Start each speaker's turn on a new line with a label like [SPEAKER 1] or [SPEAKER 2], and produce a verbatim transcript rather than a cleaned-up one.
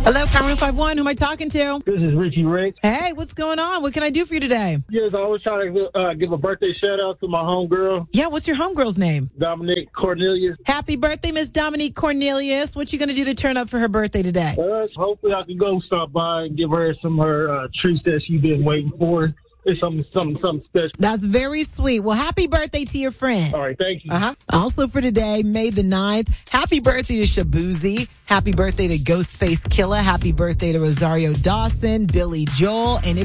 [SPEAKER 1] Hello, Cameron five one. Who am I talking to?
[SPEAKER 2] This is Richie Rick.
[SPEAKER 1] Hey, what's going on? What can I do for you today?
[SPEAKER 2] Yes, I was trying to uh, give a birthday shout out to my homegirl.
[SPEAKER 1] Yeah, what's your homegirl's name?
[SPEAKER 2] Dominique Cornelius.
[SPEAKER 1] Happy birthday, Miss Dominique Cornelius. What you going to do to turn up for her birthday today?
[SPEAKER 2] Uh, hopefully I can go stop by and give her some of her uh, treats that she's been waiting for. It's something, something, something special.
[SPEAKER 1] That's very sweet. Well, happy birthday to your friend.
[SPEAKER 2] All right, thank you.
[SPEAKER 1] Uh-huh. Also for today, May the ninth, happy birthday to Shabuzi. Happy birthday to Ghostface Killer. Happy birthday to Rosario Dawson, Billy Joel. And if